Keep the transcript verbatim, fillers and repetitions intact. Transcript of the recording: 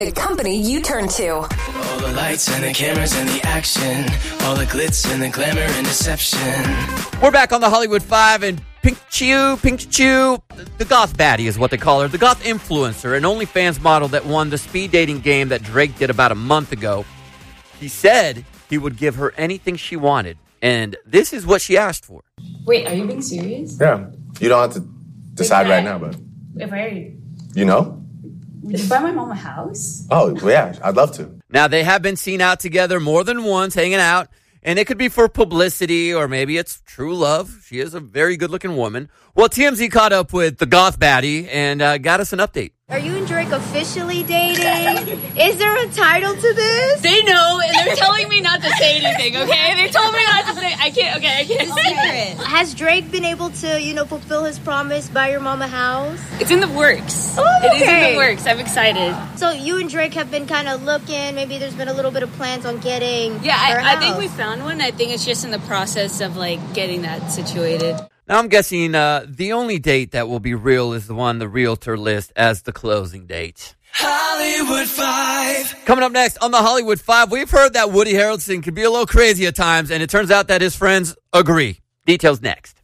The company you turn to. All the lights and the cameras and the action. All the glitz and the glamour and deception. We're back on the Hollywood Five, and Pink Chew, Pink Chew, the goth baddie is what they call her. The goth influencer, an OnlyFans model that won the speed dating game that Drake did about a month ago. He said he would give her anything she wanted, and this is what she asked for. Wait, are you being serious? Yeah. You don't have to decide right now, but... If I... You know? Would you buy my mom a house? Oh, yeah, I'd love to. Now, they have been seen out together more than once, hanging out, and it could be for publicity, or maybe it's true love. She is a very good-looking woman. Well, T M Z caught up with the goth baddie and uh, got us an update. Are you and Drake officially dating? Is there a title to this? They know, and they're telling me not to say anything, okay? They told me not to say, I can't, okay, I can't say it. Has Drake been able to, you know, fulfill his promise, buy your mom a house? It's in the works. Oh, okay. It is in the works. I'm excited. So you and Drake have been kind of looking, maybe there's been a little bit of plans on getting Yeah, her I, I house. think we found one. I think it's just in the process of, like, getting that situated. Now, I'm guessing uh, the only date that will be real is the one the realtor lists as the closing date. Hollywood Five. Coming up next on the Hollywood Five, we've heard that Woody Harrelson can be a little crazy at times, and it turns out that his friends agree. Details next.